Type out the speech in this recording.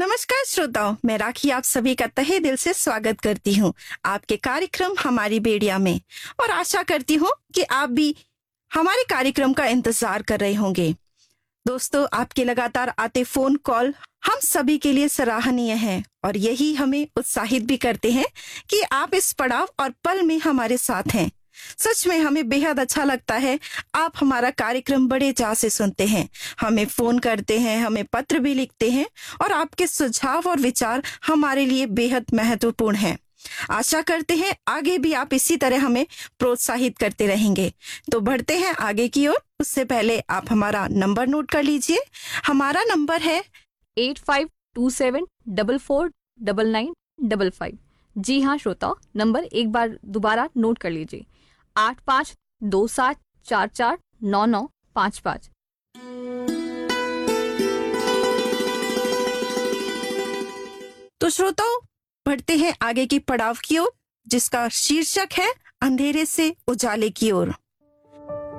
नमस्कार श्रोताओं, मैं राखी आप सभी का तहे दिल से स्वागत करती हूँ आपके कार्यक्रम हमारी बेड़िया में। और आशा करती हूँ कि आप भी हमारे कार्यक्रम का इंतजार कर रहे होंगे। दोस्तों, आपके लगातार आते फोन कॉल हम सभी के लिए सराहनीय है और यही हमें उत्साहित भी करते हैं कि आप इस पड़ाव और पल में हमारे साथ हैं। सच में हमें बेहद अच्छा लगता है। आप हमारा कार्यक्रम बड़े चाव से सुनते हैं, हमें फोन करते हैं, हमें पत्र भी लिखते हैं और आपके सुझाव और विचार हमारे लिए बेहद महत्वपूर्ण हैं। आशा करते हैं आगे भी आप इसी तरह हमें प्रोत्साहित करते रहेंगे। तो बढ़ते हैं आगे की ओर। उससे पहले आप हमारा नंबर नोट कर लीजिए। हमारा नंबर है 8527449955। जी हाँ श्रोताओ, नंबर एक बार दोबारा नोट कर लीजिए, 8527449955। तो श्रोताओं, बढ़ते हैं आगे की पड़ाव की ओर, जिसका शीर्षक है अंधेरे से उजाले की ओर।